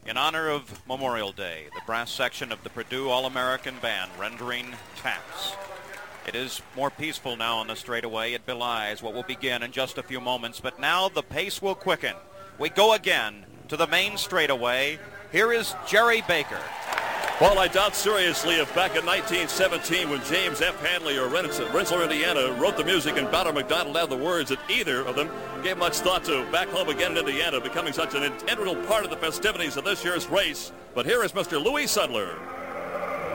In honor of Memorial Day, the brass section of the Purdue All-American Band rendering taps. It is more peaceful now on the straightaway. It belies what will begin in just a few moments, but now the pace will quicken. We go again to the main straightaway. Here is Jerry Baker. Well, I doubt seriously if back in 1917 when James F. Hanley or Rensselaer, Indiana wrote the music and Ballard McDonald had the words that either of them gave much thought to back home again in Indiana becoming such an integral part of the festivities of this year's race. But here is Mr. Louis Sudler.